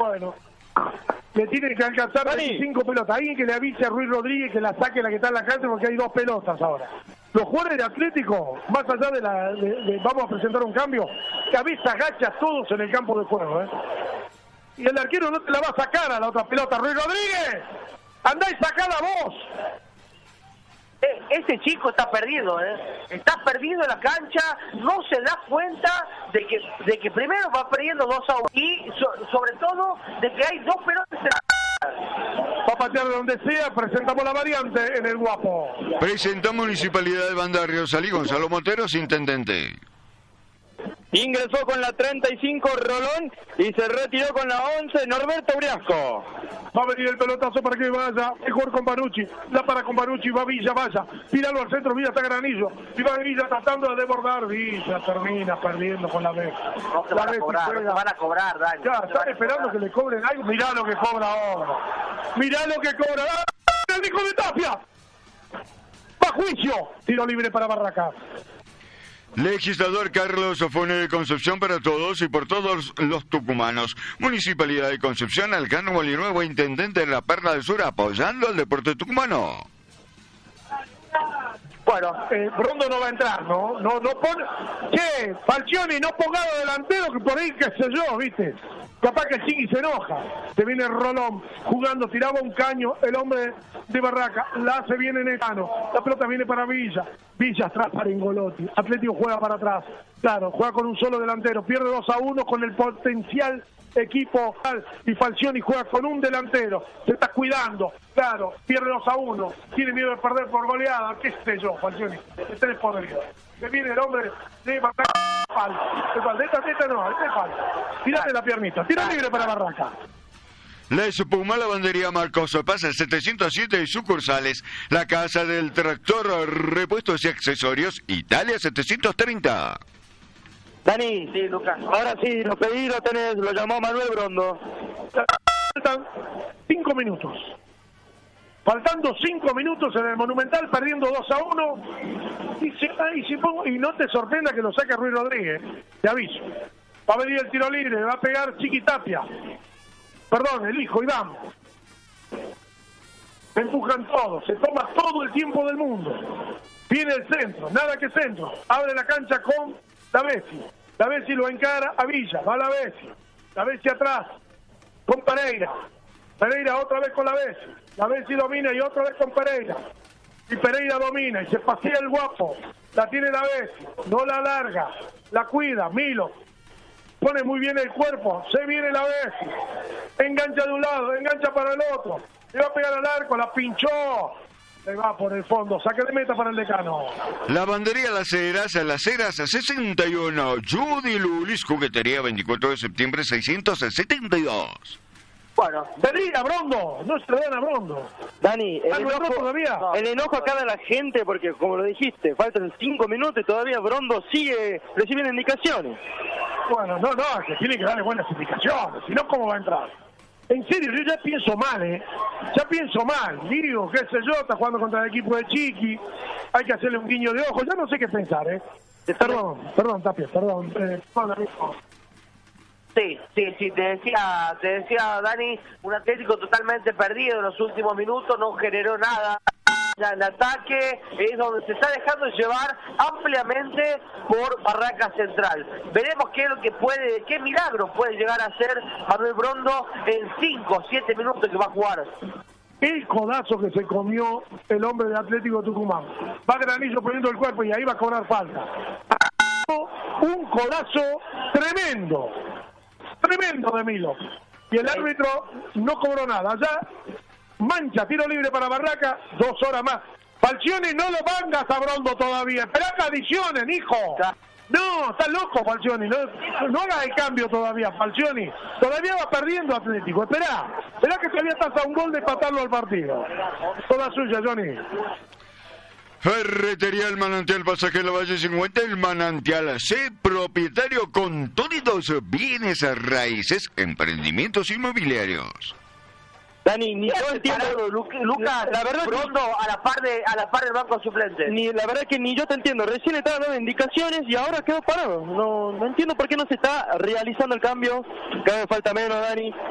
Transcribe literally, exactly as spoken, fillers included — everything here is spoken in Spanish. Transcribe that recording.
Bueno, le tienen que alcanzar veinticinco pelotas. Alguien que le avise a Ruiz Rodríguez que la saque la que está en la cancha porque hay dos pelotas ahora. Los jugadores de Atlético, más allá de la... De, de, vamos a presentar un cambio, cabeza agacha todos en el campo de juego, ¿eh? Y el arquero no te la va a sacar a la otra pelota. Ruiz Rodríguez, andá y sacala vos. Ese chico está perdido, ¿eh? Está perdido en la cancha, no se da cuenta de que de que primero va perdiendo dos a uno y so, sobre todo de que hay dos pelotas en la... Va a patear de donde sea, presentamos la variante en el Guapo. Presenta Municipalidad de Bandarrio, salí Gonzalo Monteros, intendente. Ingresó con la treinta y cinco Rolón y se retiró con la once Norberto Briasco. Va a venir el pelotazo para que vaya, mejor con Panucci, la para con Panucci, va Villa, vaya, tíralo al centro, Villa está Granillo, y va Villa tratando de desbordar, Villa termina perdiendo con la B. No se van a cobrar, no se van a cobrar, Dani. Ya, están esperando que le cobren algo, mirá lo que cobra ahora, mirá lo que cobra, ¡ah! ¡El hijo de Tapia! ¡Va a juicio! Tiro libre para Barracas. Legislador Carlos Ofone de Concepción para todos y por todos los tucumanos. Municipalidad de Concepción, Alcano Molinuevo, intendente de la Perla del Sur, apoyando al deporte tucumano. Bueno, eh, Brondo no va a entrar, ¿no? No, no pone... Che, Falcioni, no pongado delantero, que por ahí, qué sé yo, ¿viste? Capaz que Chiqui se enoja. Se viene Rolón jugando, tiraba un caño, el hombre de Barraca, la hace bien en Etano. La pelota viene para Villa. Villa atrás para Ingolotti. Atlético juega para atrás. Claro, juega con un solo delantero. Pierde dos a uno con el potencial equipo y Falcioni juega con un delantero. Se está cuidando. Claro, pierde dos a uno. Tiene miedo de perder por goleada. ¿Qué sé yo, Falcioni? Este es podrido. Se viene el hombre de Barraca. Falta. Esta, esta no, esta es falta. Tírate la piernita. Tira libre para Barraca. La Espuma Lavandería Marcos pasa setecientos siete sucursales. La Casa del Tractor, repuestos y accesorios, Italia setecientos treinta. Dani, sí, Lucas. Ahora sí, lo pedí, lo tenés, lo llamó Manuel Brondo. Faltan cinco minutos. Faltando cinco minutos en el Monumental, perdiendo dos a uno. Y, se, y, se pongo, y no te sorprenda que lo saque Ruiz Rodríguez, te aviso. Va a venir el tiro libre, va a pegar Chiqui Tapia. Perdón, el hijo Iván. Se empujan todos, se toma todo el tiempo del mundo. Viene el centro, nada que centro. Abre la cancha con Lavesi. Lavesi lo encara a Villa, va Lavesi. Lavesi atrás, con Pereira. Pereira otra vez con Lavesi. Lavesi domina y otra vez con Pereira. Y Pereira domina y se pasea el Guapo. La tiene Lavesi, no la larga, la cuida, Milo. Pone muy bien el cuerpo, se viene Lavesi. Engancha de un lado, engancha para el otro. Le va a pegar al arco, la pinchó. Le va por el fondo, saque de meta para el decano. Lavandería Las Heras, Las Heras sesenta y uno. Judy Lulis, juguetería veinticuatro de septiembre seiscientos setenta y dos. Bueno, pedir a Brondo, no se le dan a Brondo. Dani, el enojo, todavía? el enojo acá de la gente, porque como lo dijiste, faltan cinco minutos y todavía Brondo sigue recibiendo indicaciones. Bueno, no, no, que tiene que darle buenas indicaciones, si no, ¿cómo va a entrar? En serio, yo ya pienso mal, ¿eh? Ya pienso mal. Digo, qué sé yo, está jugando contra el equipo de Chiqui, hay que hacerle un guiño de ojo, ya no sé qué pensar, ¿eh? Perdón, perdón, Tapia, perdón. Eh, perdón amigo. Sí, sí, sí, te decía, te decía Dani, un Atlético totalmente perdido en los últimos minutos, no generó nada. El ataque es donde se está dejando llevar ampliamente por Barraca Central. Veremos qué es lo que puede, qué milagro puede llegar a hacer Manuel Brondo en cinco o siete minutos que va a jugar. El codazo que se comió el hombre de Atlético Tucumán. Va Granillo poniendo el cuerpo y ahí va a cobrar falta. Un codazo tremendo. Tremendo de Milo. Y el árbitro no cobró nada. Ya mancha, tiro libre para Barraca, dos horas más. Falcioni, no lo mangas a Brondo todavía. Esperá que adicionen, hijo. No, está loco Falcioni. No, no haga el cambio todavía, Falcioni. Todavía va perdiendo Atlético. Esperá. Esperá que todavía estás a un gol de empatarlo al partido. Toda suya, Johnny. Ferretería El Manantial, pasaje La Valle cincuenta, El Manantial C, propietario con todos bienes raíces, emprendimientos inmobiliarios. Dani, ni yo entiendo, Lucas, la verdad Brondo a la par de a la par del banco suplente. Ni la verdad que ni yo te entiendo. Recién estaba dando indicaciones y ahora quedó parado. No, no entiendo por qué no se está realizando el cambio. Cada vez falta menos, Dani.